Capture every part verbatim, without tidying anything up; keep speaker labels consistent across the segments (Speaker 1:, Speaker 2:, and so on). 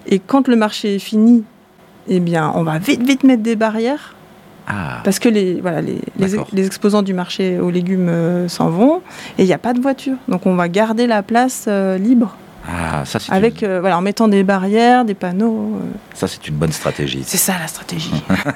Speaker 1: Et quand le marché est fini, eh bien, on va vite, vite mettre des barrières.
Speaker 2: Ah.
Speaker 1: Parce que les, voilà, les, les, les exposants du marché aux légumes euh, s'en vont et il n'y a pas de voiture. Donc on va garder la place euh, libre.
Speaker 2: Ah, ça, c'est
Speaker 1: avec,
Speaker 2: une...
Speaker 1: euh, voilà, en mettant des barrières, des panneaux. Euh...
Speaker 2: Ça, c'est une bonne stratégie.
Speaker 1: C'est ça la stratégie.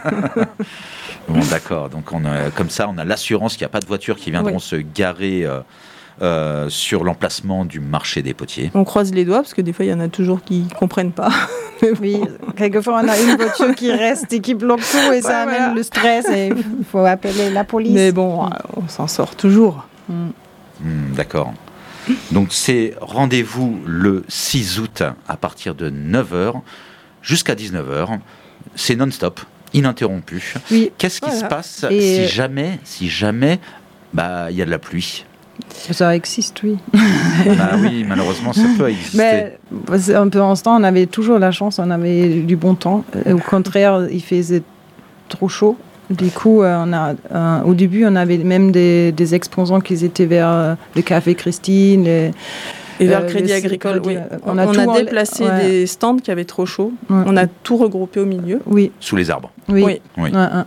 Speaker 2: Bon, d'accord. Donc on a, comme ça, on a l'assurance qu'il n'y a pas de voitures qui viendront oui. se garer euh, euh, sur l'emplacement du marché des potiers.
Speaker 1: On croise les doigts parce que des fois, il y en a toujours qui ne comprennent pas.
Speaker 3: Oui, quelquefois on a une voiture qui reste et qui bloque tout et ouais, ça amène voilà. le stress et il faut appeler la police.
Speaker 1: Mais bon, on s'en sort toujours.
Speaker 2: Mm. Mm, d'accord. Donc c'est rendez-vous le six août à partir de neuf heures jusqu'à dix-neuf heures. C'est non-stop, ininterrompu.
Speaker 3: Oui,
Speaker 2: Qu'est-ce qui
Speaker 3: voilà.
Speaker 2: se passe
Speaker 3: et
Speaker 2: si jamais, si jamais, bah il y a de la pluie?
Speaker 3: Ça existe, oui.
Speaker 2: Bah oui, malheureusement, ça peut exister.
Speaker 3: Mais un peu en ce temps, on avait toujours la chance, on avait du bon temps. Au contraire, il faisait trop chaud. Du coup, on a, euh, au début, on avait même des, des exposants qui étaient vers euh, le Café Christine. Les,
Speaker 1: et vers euh, le Crédit Agricole, oui. On, on a, on a déplacé ouais. des stands qui avaient trop chaud. Ouais. On a tout regroupé au milieu.
Speaker 3: Oui.
Speaker 2: Sous les arbres.
Speaker 3: Oui.
Speaker 1: oui.
Speaker 2: oui.
Speaker 3: Ouais, ouais.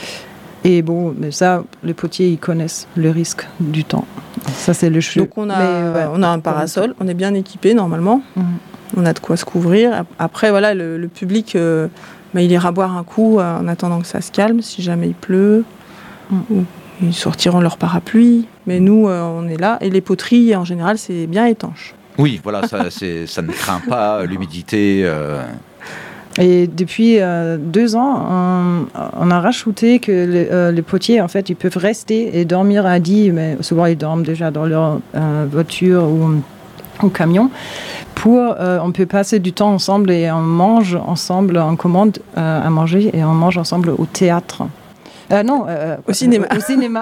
Speaker 3: Et bon, mais ça, les potiers, ils connaissent le risque du temps. Ça, c'est le jeu.
Speaker 1: Donc, on a, mais, ouais, on a un parasol, on est bien équipé normalement. Mmh. On a de quoi se couvrir. Après, voilà, le, le public, euh, bah, il ira boire un coup euh, en attendant que ça se calme, si jamais il pleut. Mmh. Ou ils sortiront leur parapluie. Mais nous, euh, on est là. Et les poteries, en général, c'est bien étanche.
Speaker 2: Oui, voilà, ça, c'est, ça ne craint pas l'humidité. Euh...
Speaker 3: Et depuis euh, deux ans, on, on a rajouté que les, euh, les potiers, en fait, ils peuvent rester et dormir à dix, mais souvent ils dorment déjà dans leur euh, voiture ou au camion. Pour, euh, on peut passer du temps ensemble et on mange ensemble, on commande euh, à manger et on mange ensemble au théâtre. Euh, non, euh,
Speaker 1: au cinéma.
Speaker 3: Au, au cinéma.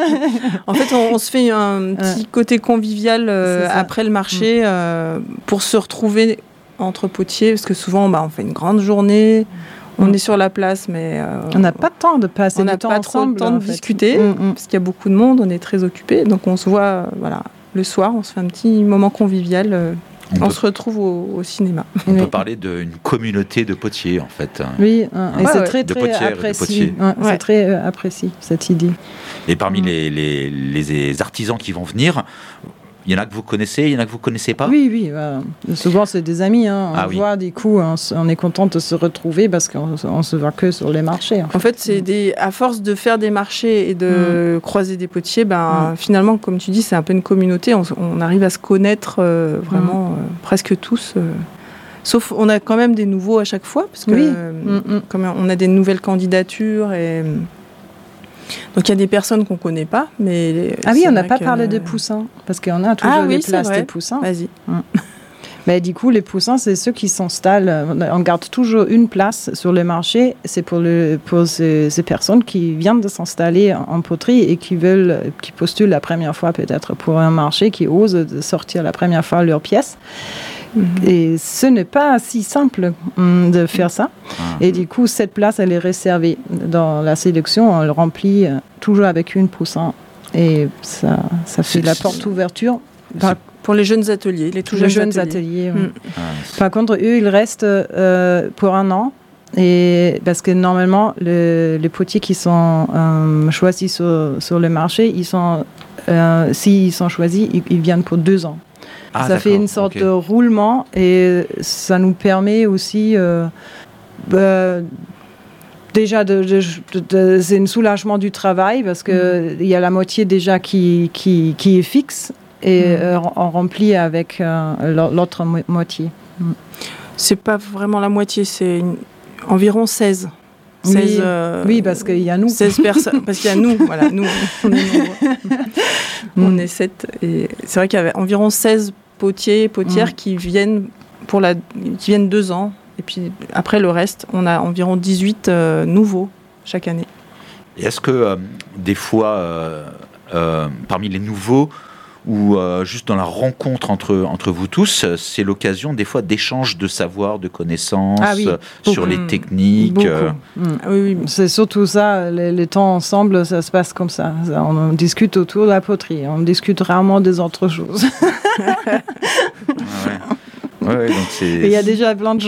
Speaker 1: En fait, on, on se fait un petit côté convivial euh, après le marché euh, pour se retrouver entre potiers, parce que souvent bah, on fait une grande journée, on mmh. est sur la place, mais euh,
Speaker 3: on n'a pas de temps de passer
Speaker 1: on
Speaker 3: le temps ensemble.
Speaker 1: On n'a pas trop le temps de
Speaker 3: fait.
Speaker 1: discuter,
Speaker 3: mmh.
Speaker 1: parce qu'il y a beaucoup de monde, on est très occupés, donc on se voit euh, voilà, le soir, on se fait un petit moment convivial, euh, on, on peut... se retrouve au, au cinéma.
Speaker 2: On
Speaker 3: oui.
Speaker 2: peut parler d'une communauté de potiers, en fait.
Speaker 3: Oui, hein, et
Speaker 1: ouais,
Speaker 3: c'est
Speaker 1: ouais.
Speaker 3: très, très apprécié. Ouais,
Speaker 1: ouais.
Speaker 3: C'est très euh, apprécié, cette idée.
Speaker 2: Et parmi mmh. les, les, les artisans qui vont venir, il y en a que vous connaissez, il y en a que vous ne connaissez pas?
Speaker 3: Oui, oui. Euh, souvent, c'est des amis. Hein. On ah, voit, oui. du coup, on, on est content de se retrouver parce qu'on ne se voit que sur les marchés. En fait,
Speaker 1: en fait c'est des, à force de faire des marchés et de mmh. croiser des potiers, ben, mmh. finalement, comme tu dis, c'est un peu une communauté. On, on arrive à se connaître euh, vraiment mmh. euh, presque tous. Euh, sauf, on a quand même des nouveaux à chaque fois parce que
Speaker 3: oui.
Speaker 1: euh, mmh. comme on a des nouvelles candidatures et... Donc il y a des personnes qu'on ne connaît pas, mais...
Speaker 3: Ah oui, on n'a pas que... parlé de poussins, parce qu'on a toujours
Speaker 1: ah,
Speaker 3: les
Speaker 1: oui,
Speaker 3: places des poussins.
Speaker 1: Vas-y.
Speaker 3: Hum. Mais du coup, les poussins, c'est ceux qui s'installent. On garde toujours une place sur le marché. C'est pour, le, pour ces, ces personnes qui viennent de s'installer en poterie et qui veulent, qui postulent la première fois peut-être pour un marché, qui osent sortir la première fois leurs pièces. Mm-hmm. Et ce n'est pas si simple hum, de faire ça. Mm-hmm. Et du coup, cette place, elle est réservée. Dans la sélection, on le remplit euh, toujours avec une poussin. Et ça, ça fait
Speaker 2: c'est,
Speaker 3: la porte ouverture.
Speaker 1: Par, pour les jeunes ateliers, les tout
Speaker 3: les
Speaker 1: jeunes,
Speaker 3: jeunes ateliers. ateliers
Speaker 1: oui.
Speaker 3: mm. ah, Par contre, eux, ils restent euh, pour un an. Et parce que normalement, le, les potiers qui sont euh, choisis sur, sur le marché, ils sont, euh, s'ils sont choisis, ils, ils viennent pour deux ans.
Speaker 2: Ah,
Speaker 3: ça fait une sorte okay. de roulement et ça nous permet aussi euh, bah, déjà de, de, de, de, c'est un soulagement du travail parce que il mmh. y a la moitié déjà qui, qui, qui est fixe et mmh. euh, on remplit avec euh, l'autre mo- moitié. Mmh.
Speaker 1: C'est pas vraiment la moitié, c'est une, environ seize. seize
Speaker 3: oui,
Speaker 1: euh,
Speaker 3: oui, parce qu'il y a nous.
Speaker 1: seize personnes, parce qu'il y a nous, voilà, nous, on est nombreux. On est sept. Et c'est vrai qu'il y avait environ seize potiers, potières mmh. qui viennent pour la, qui viennent deux ans. Et puis après le reste, on a environ dix-huit euh, nouveaux chaque année.
Speaker 2: Et est-ce que euh, des fois, euh, euh, parmi les nouveaux, ou euh, juste dans la rencontre entre, entre vous tous, c'est l'occasion des fois d'échanges de savoir, de connaissances
Speaker 3: ah oui,
Speaker 2: sur les techniques.
Speaker 3: Beaucoup.
Speaker 2: Euh...
Speaker 3: Mmh. Oui, oui, c'est surtout ça, les, les temps ensemble, ça se passe comme ça. On, on discute autour de la poterie, on discute rarement des autres choses.
Speaker 2: ah ouais. Ouais, donc c'est...
Speaker 3: Il y a déjà plein de